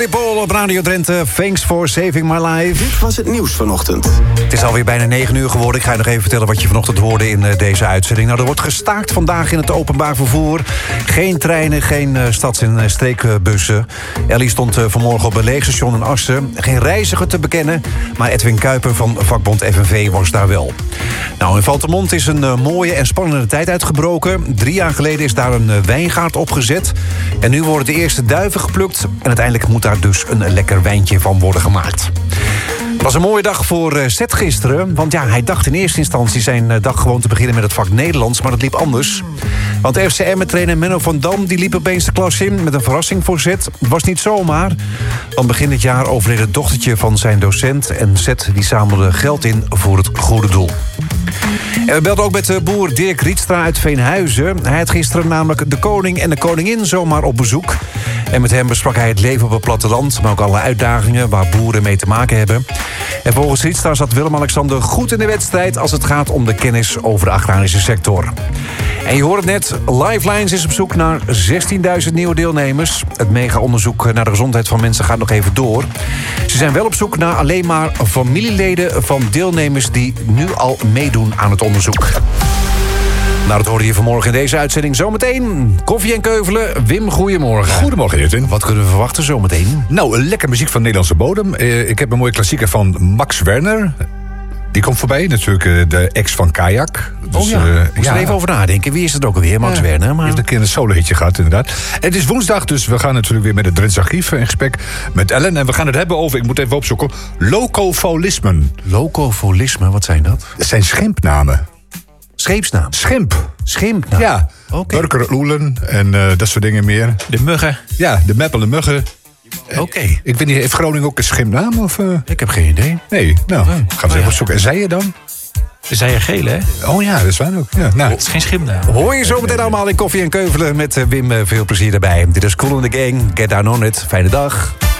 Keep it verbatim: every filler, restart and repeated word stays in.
Paul op Radio Drenthe, thanks for saving my life. Dit was het nieuws vanochtend. Het is alweer bijna negen uur geworden. Ik ga je nog even vertellen wat je vanochtend hoorde in uh, deze uitzending. Nou, er wordt gestaakt vandaag in het openbaar vervoer. Geen treinen, geen uh, stads- en uh, streekbussen. Ellie stond uh, vanmorgen op een leegstation in Assen. Geen reiziger te bekennen, maar Edwin Kuiper van vakbond F N V was daar wel. Nou, in Valtemont is een uh, mooie en spannende tijd uitgebroken. Drie jaar geleden is daar een uh, wijngaard opgezet. En nu worden de eerste duiven geplukt. En uiteindelijk moet daar dus een lekker wijntje van worden gemaakt. Het was een mooie dag voor uh, Seth gisteren. Want ja, hij dacht in eerste instantie zijn uh, dag gewoon te beginnen met het vak Nederlands. Maar dat liep anders. Want F C M-trainer Menno van Dam die liep opeens de klas in met een verrassing voor Seth. Het was niet zomaar. Want begin dit jaar overleed het dochtertje van zijn docent. En Seth die zamelde geld in voor het goede doel. En we belden ook met de boer Dirk Rietstra uit Veenhuizen. Hij had gisteren namelijk de koning en de koningin zomaar op bezoek. En met hem besprak hij het leven op het platteland, maar ook alle uitdagingen waar boeren mee te maken hebben. En volgens Rietstra zat Willem-Alexander goed in de wedstrijd als het gaat om de kennis over de agrarische sector. En je hoort het net, Lifelines is op zoek naar zestienduizend nieuwe deelnemers. Het mega-onderzoek naar de gezondheid van mensen gaat nog even door. Ze zijn wel op zoek naar alleen maar familieleden van deelnemers die nu al meedoen aan het onderzoek. Nou, dat hoorde je vanmorgen in deze uitzending. Zometeen Koffie en Keuvelen. Wim, goedemorgen. Goedemorgen, Edwin. Wat kunnen we verwachten zometeen? Nou, een lekker muziek van Nederlandse bodem. Uh, ik heb een mooie klassieker van Max Werner. Die komt voorbij, natuurlijk uh, de ex van Kajak. Dus, oh ja, uh, moest ja. er even over nadenken. Wie is het ook alweer, Max ja, Werner? Maar... Hij heeft een keer een solo-hitje gehad, inderdaad. Het is woensdag, dus we gaan natuurlijk weer met het Drents Archief in gesprek met Ellen. En we gaan het hebben over, ik moet even opzoeken, locofolismen. Locofolismen, wat zijn dat? Dat zijn schimpnamen. Scheepsnaam? Schimp. Schimp, nou. Ja, okay. Burker, Oelen en uh, dat soort dingen meer. De muggen. Ja, de meppel en muggen. Oké. Okay. Ik weet niet, heeft Groningen ook een schimpnaam? Of, uh... Ik heb geen idee. Nee, nou, gaan we eens even opzoeken. En zei je dan? Zei je gele, hè? Oh ja, dat is waar ook. Ja, nou. Het is geen schimnaam. Hoor je zo meteen allemaal in Koffie en Keuvelen met Wim. Veel plezier daarbij. Dit is Cool in the Gang. Get down on it. Fijne dag.